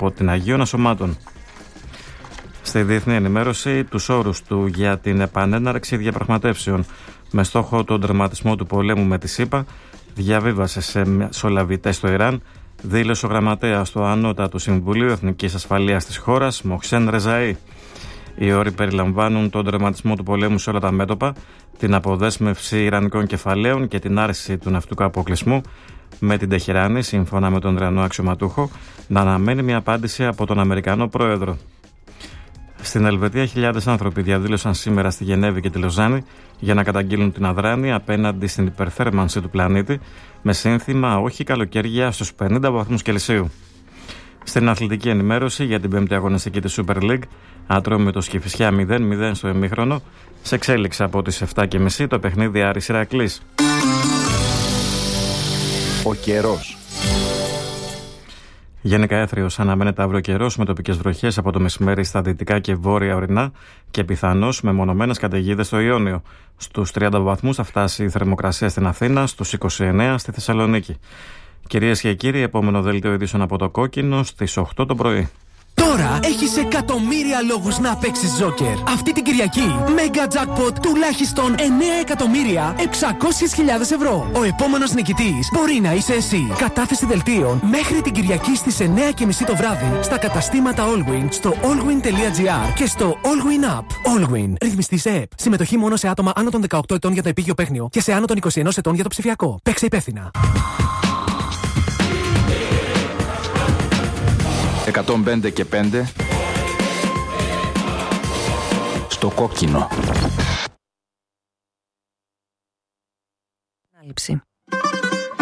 από την Αγίων Σωμάτων. Στη διεθνή ενημέρωση, τους όρους του για την επανέναρξη διαπραγματεύσεων με στόχο τον τερματισμό του πολέμου με τη ΣΥΠΑ διαβίβασε σε μεσολαβητές στο Ιράν, δήλωσε ο γραμματέας του Ανώτατου Συμβουλίου Εθνικής Ασφαλείας της χώρας, Μοχσέν Ρεζαή. Οι όροι περιλαμβάνουν τον τερματισμό του πολέμου σε όλα τα μέτωπα, την αποδέσμευση ιρανικών κεφαλαίων και την άρση του ναυτικού αποκλεισμού, με την Τεχεράνη, σύμφωνα με τον Ιρανό αξιωματούχο, να αναμένει μια απάντηση από τον Αμερικανό πρόεδρο. Στην Ελβετία, χιλιάδες άνθρωποι διαδήλωσαν σήμερα στη Γενέβη και τη Λοζάνη για να καταγγείλουν την αδράνεια απέναντι στην υπερθέρμανση του πλανήτη, με σύνθημα «Όχι καλοκαίρια στους 50 βαθμούς Κελσίου». Στην αθλητική ενημέρωση για την πέμπτη αγωνιστική της Super League, Ατρόμητος Κηφισιά 0-0 στο ημίχρονο, σε εξέλιξη από τις 7.30 το παιχνίδι Άρης Ηρακλής. Ο καιρός. Γενικά έθριος αναμένεται αύριο καιρός με τοπικές βροχές από το μεσημέρι στα δυτικά και βόρεια ορεινά και πιθανώς με μονομένες καταιγίδες στο Ιόνιο. Στους 30 βαθμούς θα φτάσει η θερμοκρασία στην Αθήνα, στους 29 στη Θεσσαλονίκη. Κυρίες και κύριοι, επόμενο δελτίο ειδήσεων από το Κόκκινο στις 8 το πρωί. Τώρα έχεις εκατομμύρια λόγους να παίξεις Joker. Αυτή την Κυριακή, Mega Jackpot τουλάχιστον 9.600.000 ευρώ. Ο επόμενος νικητής μπορεί να είσαι εσύ. Κατάθεση δελτίων μέχρι την Κυριακή στις 9.30 το βράδυ στα καταστήματα Allwyn, στο allwyn.gr και στο Allwyn App. Allwyn. Ρυθμιστής ΕΕΠ. Συμμετοχή μόνο σε άτομα άνω των 18 ετών για το επίγειο παίχνιο και σε άνω των 21 ετών για το ψηφιακό. Παίξε υπεύθυνα. 105 και 5 στο Κόκκινο. Ανάληψη.